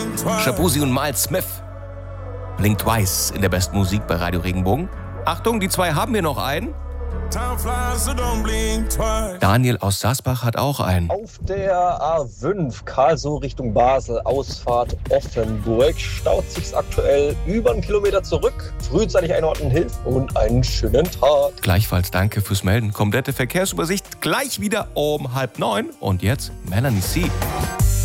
Shaboozey und Miles Smith. Blink Twice in der besten Musik bei Radio Regenbogen. Achtung, die zwei haben wir noch einen. Daniel aus Sasbach hat auch einen. Auf der A5 Karlsruhe Richtung Basel, Ausfahrt Offenburg, staut sich's aktuell über einen Kilometer zurück. Frühzeitig einordnen hilft und einen schönen Tag. Gleichfalls danke fürs Melden. Komplette Verkehrsübersicht gleich wieder um 8:30. Und jetzt Melanie C.